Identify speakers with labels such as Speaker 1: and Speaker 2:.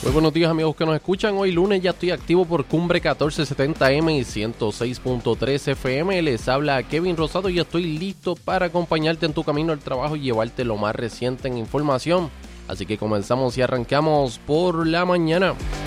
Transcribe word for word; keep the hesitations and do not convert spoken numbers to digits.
Speaker 1: Muy buenos días, amigos que nos escuchan. Hoy lunes ya estoy activo por Cumbre catorce setenta eme y ciento seis punto tres efe eme. Les habla Kevin Rosado y estoy listo para acompañarte en tu camino al trabajo y llevarte lo más reciente en información. Así que comenzamos y arrancamos por la mañana.